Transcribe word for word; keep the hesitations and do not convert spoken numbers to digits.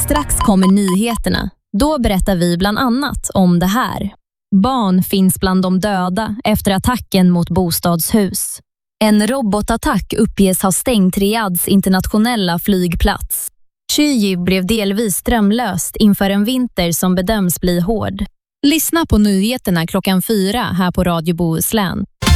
Strax kommer nyheterna. Då berättar vi bland annat om det här. Barn finns bland de döda efter attacken mot bostadshus. En robotattack uppges ha stängt Riyads internationella flygplats. Kyiv blev delvis strömlöst inför en vinter som bedöms bli hård. Lyssna på nyheterna klockan fyra här på Radio Bohuslän.